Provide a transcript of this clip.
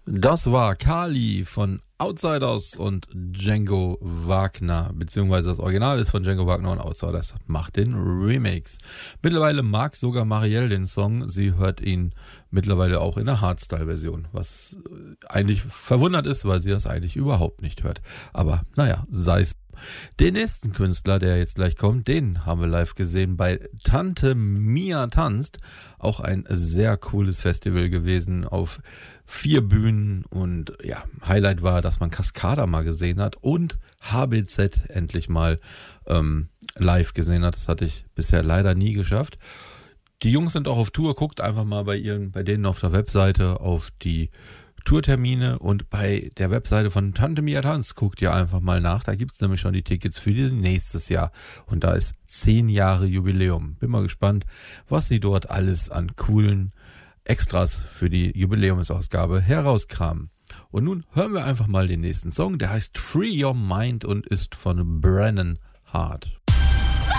Das war Kali von Outsiders und Django Wagner, beziehungsweise das Original ist von Django Wagner und Outsiders macht den Remix. Mittlerweile mag sogar Marielle den Song, sie hört ihn mittlerweile auch in der Hardstyle-Version, was eigentlich verwundert ist, weil sie das eigentlich überhaupt nicht hört. Aber naja, sei es. Den nächsten Künstler, der jetzt gleich kommt, den haben wir live gesehen bei Tante Mia tanzt. Auch ein sehr cooles Festival gewesen auf 4 Bühnen und ja, Highlight war, dass man Cascada mal gesehen hat und HBZ endlich mal live gesehen hat. Das hatte ich bisher leider nie geschafft. Die Jungs sind auch auf Tour, guckt einfach mal bei denen auf der Webseite auf die Tourtermine und bei der Webseite von Tante Mia Tanz guckt ihr einfach mal nach. Da gibt's nämlich schon die Tickets für nächstes Jahr und da ist 10 Jahre Jubiläum. Bin mal gespannt, was sie dort alles an coolen Extras für die Jubiläumsausgabe herauskramen. Und nun hören wir einfach mal den nächsten Song, der heißt Free Your Mind und ist von Brennan Hart.